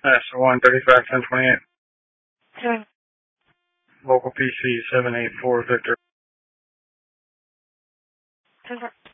Master 135-1028. Okay. Local PC 784 Victor. 10-4.